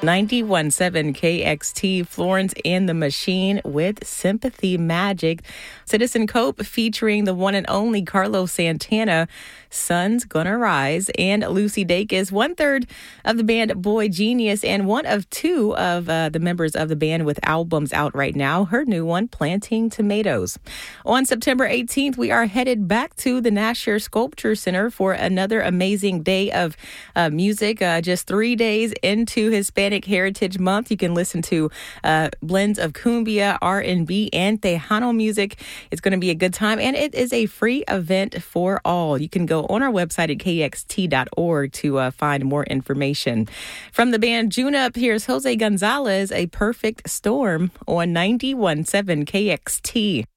91.7 KXT, Florence and the Machine with Sympathy Magic. Citizen Cope featuring the one and only Carlos Santana, Sun's Gonna Rise, and Lucy Dacus, 1/3 of the band Boy Genius, and one of two of the members of the band with albums out right now. Her new one, Planting Tomatoes. On September 18th, we are headed back to the Nasher Sculpture Center for another amazing day of music. Just 3 days into Hispanic Heritage Month, you can listen to blends of cumbia, R&B, and Tejano music. It's going to be a good time, and it is a free event for all. You can go on our website at kxt.org to find more information. From the band Junip, here's Jose Gonzalez, A Perfect Storm on 91.7 KXT.